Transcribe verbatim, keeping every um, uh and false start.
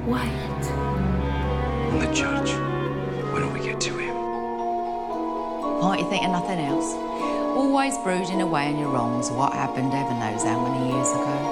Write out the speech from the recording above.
Wait. On the judge. When do we get to him? Can't you think of nothing else? Always brooding away on your wrongs. What happened, heaven knows how many years ago.